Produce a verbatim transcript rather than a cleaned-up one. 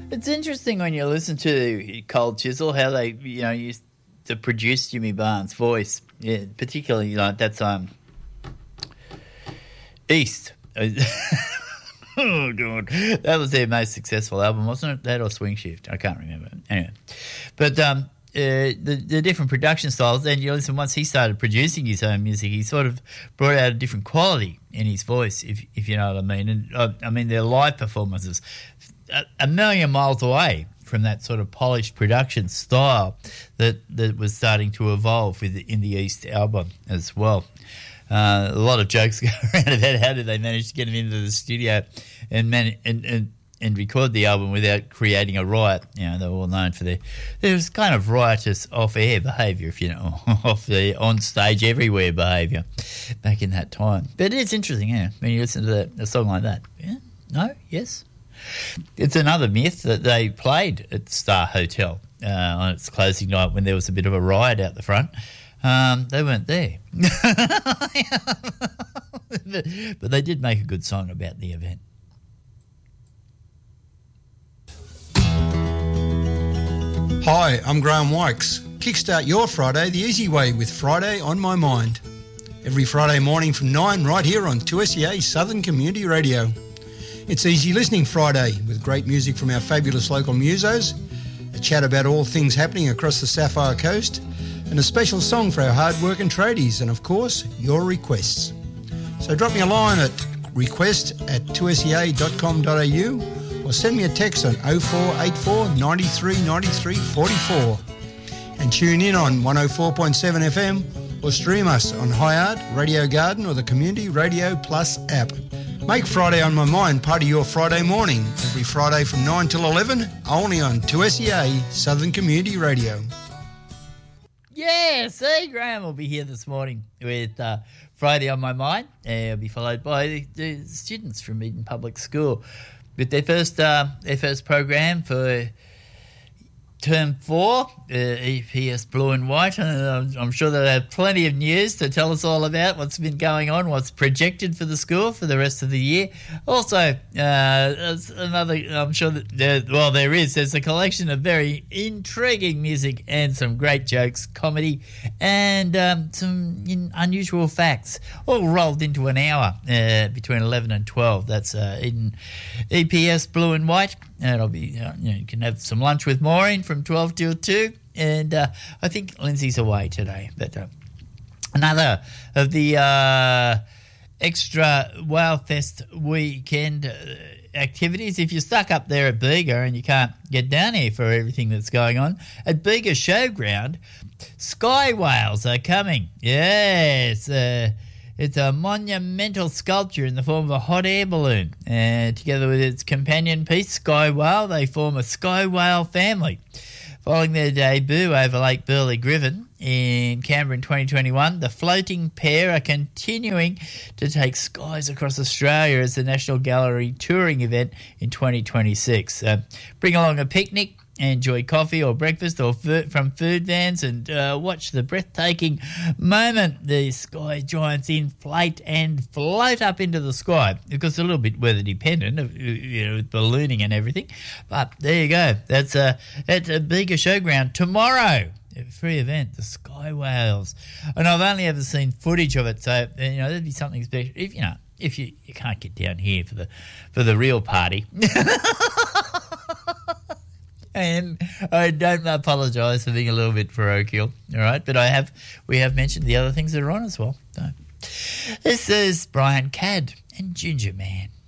It's interesting when you listen to Cold Chisel how they, you know, used to produce Jimmy Barnes' voice. Yeah, particularly, you know, that's um East. Oh, God. That was their most successful album, wasn't it? That or Swing Shift? I can't remember. Anyway. But um, uh, the, the different production styles, and you listen, once he started producing his own music, he sort of brought out a different quality in his voice, if if you know what I mean. And uh, I mean, their live performances, a, a million miles away from that sort of polished production style that, that was starting to evolve with in the East album as well. Uh, a lot of jokes go around about how did they manage to get him into the studio and man- and, and and record the album without creating a riot. You know, they were all known for their there was kind of riotous off-air behaviour, if you know, off the on-stage everywhere behaviour back in that time. But it's interesting, yeah, when you listen to that, a song like that. Yeah, no, yes. It's another myth that they played at Star Hotel uh, on its closing night when there was a bit of a riot out the front. Um, they weren't there. but, but they did make a good song about the event. Hi, I'm Graham Wykes. Kickstart your Friday the easy way with Friday on My Mind. Every Friday morning from nine right here on two S E A Southern Community Radio. It's Easy Listening Friday with great music from our fabulous local musos, a chat about all things happening across the Sapphire Coast, and a special song for our hard-working tradies, and of course, your requests. So drop me a line at request at two S E A dot com dot a u or send me a text on oh four eight four, nine three nine three, four four. And tune in on one oh four point seven F M or stream us on Highart, Radio Garden or the Community Radio Plus app. Make Friday on My Mind part of your Friday morning, every Friday from nine till eleven, only on two S E A Southern Community Radio. Yeah, see, Graham will be here this morning with uh, Friday on My Mind. Uh, it'll be followed by the, the students from Eden Public School with their first uh, their first program for term four, uh, E P S Blue and White. And I'm, I'm sure they'll have plenty of news to tell us all about what's been going on, what's projected for the school for the rest of the year. Also, uh, there's another, I'm sure that, there, well, there is, there's a collection of very intriguing music and some great jokes, comedy, and um, some in, unusual facts, all rolled into an hour uh, between eleven and twelve. That's uh, Eden E P S Blue and White. And it'll be, uh, you know, you can have some lunch with Maureen from twelve till two. And uh, I think Lindsay's away today. But uh, another of the uh, extra Wowfest weekend uh, activities. If you're stuck up there at Bega and you can't get down here for everything that's going on, at Bega Showground, Sky Whales are coming. Yes, uh it's a monumental sculpture in the form of a hot air balloon. And together with its companion piece, Sky Whale, they form a Sky Whale family. Following their debut over Lake Burley Griffin in Canberra in twenty twenty-one, the floating pair are continuing to take skies across Australia as the National Gallery touring event in twenty twenty-six. Uh, bring along a picnic, enjoy coffee or breakfast or food from food vans, and uh, watch the breathtaking moment the sky giants inflate and float up into the sky. Of course, a little bit weather dependent, you know, with ballooning and everything. But there you go. That's uh, at a Bega Showground tomorrow. A free event, the Sky Whales. And I've only ever seen footage of it, so you know there'd be something special. If you know, if you, you can't get down here for the for the real party. And I don't apologise for being a little bit parochial, all right? But I have, we have mentioned the other things that are on as well. So, this is Brian Cadd and Ginger Man.